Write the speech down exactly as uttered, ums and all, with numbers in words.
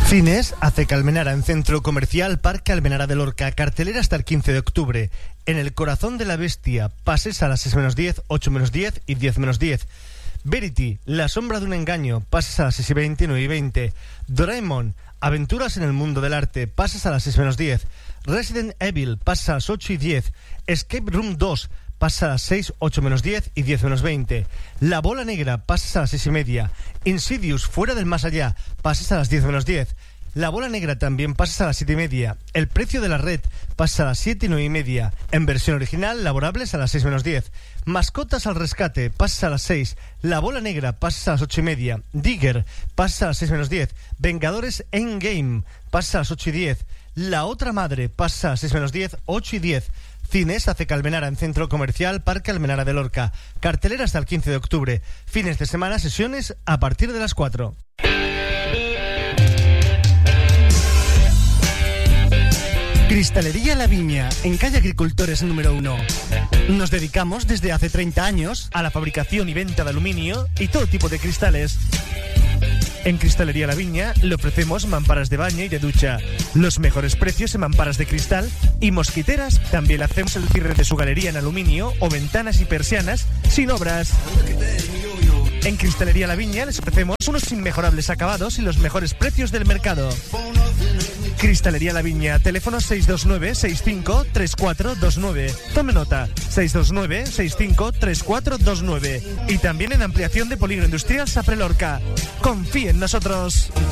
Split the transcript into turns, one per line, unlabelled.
Cines Aceca Almenara en Centro Comercial Parque Almenara de Lorca. Cartelera hasta el quince de octubre. En el corazón de la bestia. Pases a las seis menos diez, ocho menos diez y diez menos diez. Verity, La sombra de un engaño. Pases a las seis y veinte, nueve y veinte. Doraemon, Aventuras en el mundo del arte. Pases a las seis menos diez. Resident Evil. Pases a las ocho y diez. Escape Room dos. Pasa a las seis, ocho menos diez y diez menos veinte. La bola negra, pasas a las seis y media. Insidious, fuera del más allá, pasas a las diez menos diez. La bola negra también pasas a las siete y media. El precio de la red, pasa a las siete y nueve y media. En versión original, laborables a las seis menos diez. Mascotas al rescate, pasas a las seis. La bola negra, pasas a las ocho y media. Digger, pasas a las seis menos diez. Vengadores Endgame, pasas a las ocho y diez. La otra madre, pasa a las seis menos diez, ocho y diez. Cines Aceca Almenara en Centro Comercial Parque Almenara de Lorca. Cartelera hasta el quince de octubre. Fines de semana, sesiones a partir de las cuatro.
Cristalería La Viña, en calle Agricultores número uno. Nos dedicamos desde hace treinta años
a la fabricación y venta de aluminio y todo tipo de cristales. En Cristalería La Viña le ofrecemos mamparas de baño y de ducha, los mejores precios en mamparas de cristal y mosquiteras. También le hacemos el cierre de su galería en aluminio o ventanas y persianas sin obras. En Cristalería La Viña les ofrecemos unos inmejorables acabados y los mejores precios del mercado. Cristalería La Viña, teléfono seis dos nueve, seis cinco, tres cuatro dos nueve. Tome nota, seis dos nueve, seis cinco, tres cuatro dos nueve. Y también en ampliación de polígono industrial Sapre Lorca. Confíe en nosotros.